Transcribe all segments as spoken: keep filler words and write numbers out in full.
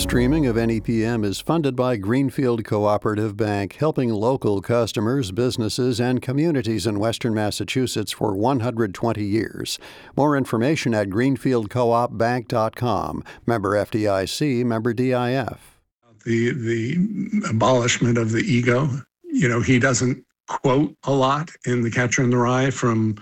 streaming of N E P M is funded by Greenfield Cooperative Bank, helping local customers, businesses, and communities in Western Massachusetts for one hundred twenty years. More information at greenfield coop bank dot com. Member F D I C, member D I F. The, the abolishment of the ego. You know, he doesn't quote a lot in The Catcher in the Rye from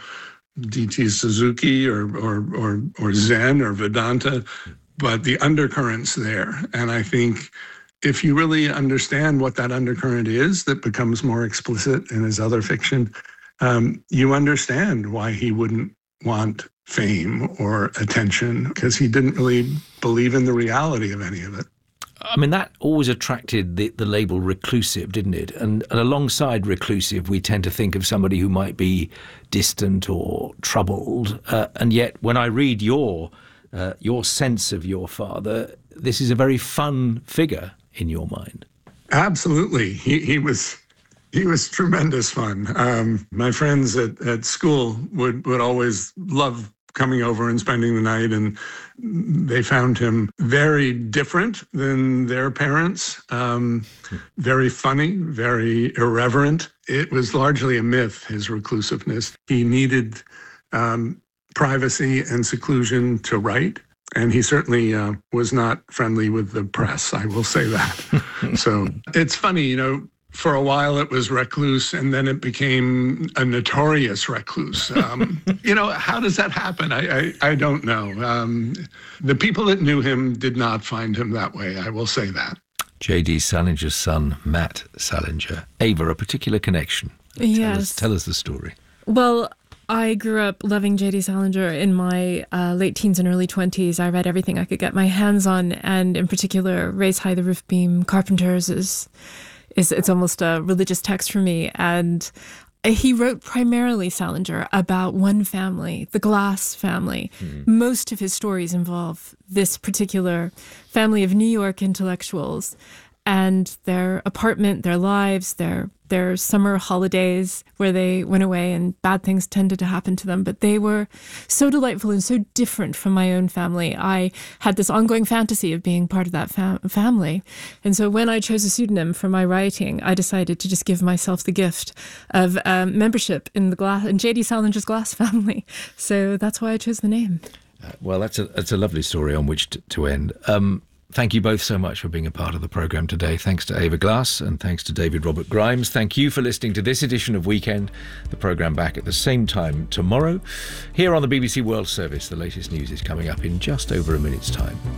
D T Suzuki or, or, or, or Zen or Vedanta, but the undercurrent's there. And I think if you really understand what that undercurrent is that becomes more explicit in his other fiction, um, you understand why he wouldn't want fame or attention, because he didn't really believe in the reality of any of it. I mean, that always attracted the, the label reclusive, didn't it? And, and alongside reclusive, we tend to think of somebody who might be distant or troubled. Uh, and yet, when I read your uh, your sense of your father, this is a very fun figure in your mind. Absolutely. He, he was he was tremendous fun. Um, my friends at, at school would, would always love coming over and spending the night, and they found him very different than their parents, um, very funny, very irreverent. It was largely a myth, his reclusiveness. He needed um, privacy and seclusion to write, and he certainly uh, was not friendly with the press, I will say that. So it's funny, you know, for a while it was recluse, and then it became a notorious recluse. Um, you know, how does that happen? I, I, I don't know. Um, the people that knew him did not find him that way, I will say that. J D Salinger's son, Matt Salinger. Ava, a particular connection. Tell Yes. us, tell us the story. Well, I grew up loving J D Salinger in my uh, late teens and early twenties. I read everything I could get my hands on, and in particular, Raise High the Roof Beam Carpenters is... It's, it's almost a religious text for me. And he wrote primarily, Salinger, about one family, the Glass family. Mm-hmm. Most of his stories involve this particular family of New York intellectuals and their apartment, their lives, their their summer holidays where they went away and bad things tended to happen to them. But they were so delightful and so different from my own family. I had this ongoing fantasy of being part of that fam- family. And so when I chose a pseudonym for my writing, I decided to just give myself the gift of um, membership in the Glass, in J D Salinger's Glass family. So that's why I chose the name. Uh, well, that's a, that's a lovely story on which to, to end. Um, Thank you both so much for being a part of the programme today. Thanks to Ava Glass and thanks to David Robert Grimes. Thank you for listening to this edition of Weekend. The programme back at the same time tomorrow. Here on the B B C World Service, the latest news is coming up in just over a minute's time.